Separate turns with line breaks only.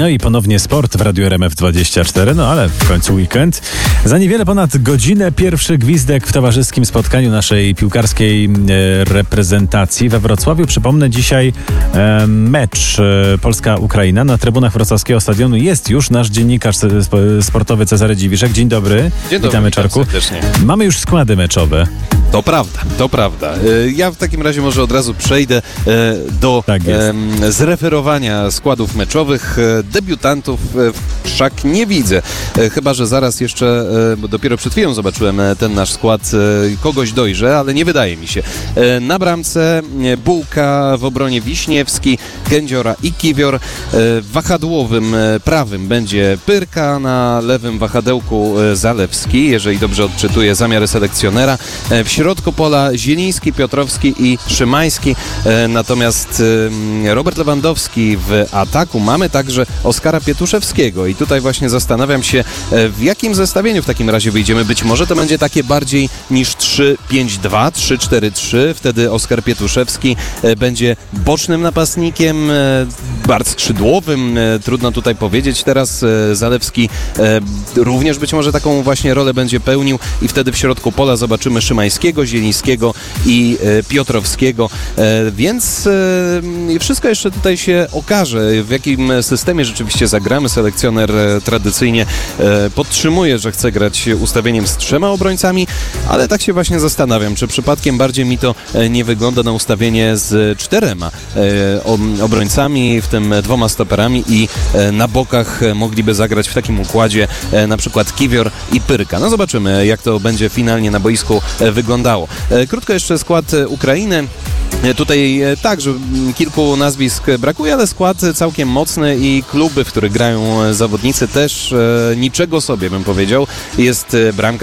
No i ponownie sport w Radiu RMF24, no ale w końcu weekend. Za niewiele ponad godzinę pierwszy gwizdek w towarzyskim spotkaniu naszej piłkarskiej reprezentacji we Wrocławiu. Przypomnę, dzisiaj mecz Polska-Ukraina. Na trybunach wrocławskiego stadionu jest już nasz dziennikarz sportowy Cezary Dziwiszek. Dzień dobry.
Dzień dobry,
witamy, Czarku.
serdecznie.
Mamy już składy meczowe.
To prawda. Ja w takim razie może od razu przejdę do zreferowania składów meczowych. Debiutantów wszak nie widzę. Chyba że zaraz jeszcze, bo dopiero przed chwilą zobaczyłem ten nasz skład, kogoś dojrzę, ale nie wydaje mi się. Na bramce Bułka, w obronie Wiśniewski, Kędziora i Kiwior. W wahadłowym prawym będzie Pyrka, na lewym wahadełku Zalewski, jeżeli dobrze odczytuję zamiary selekcjonera. W środku pola Zieliński, Piotrowski i Szymański. Natomiast Robert Lewandowski w ataku. Mamy także Oskara Pietuszewskiego i tutaj właśnie zastanawiam się, w jakim zestawieniu w takim razie wyjdziemy. Być może to będzie takie bardziej niż 3-5-2, 3-4-3. Wtedy Oskar Pietuszewski będzie bocznym napastnikiem, bardzo skrzydłowym. Trudno tutaj powiedzieć teraz. Zalewski również być może taką właśnie rolę będzie pełnił i wtedy w środku pola zobaczymy Szymańskiego, Zielińskiego i Piotrowskiego. Więc wszystko jeszcze tutaj się okaże, w jakim systemie rzeczywiście zagramy. Selekcjoner tradycyjnie podtrzymuje, że chce grać ustawieniem z 3 obrońcami, ale tak się właśnie zastanawiam, czy przypadkiem bardziej mi to nie wygląda na ustawienie z 4 obrońcami, w tym 2 stoperami i na bokach mogliby zagrać w takim układzie na przykład Kiwior i Pyrka. No zobaczymy, jak to będzie finalnie na boisku wyglądało. Krótko jeszcze skład Ukrainy. Tutaj także kilku nazwisk brakuje, ale skład całkiem mocny i kluby, w których grają zawodnicy też niczego sobie, bym powiedział. Jest bramka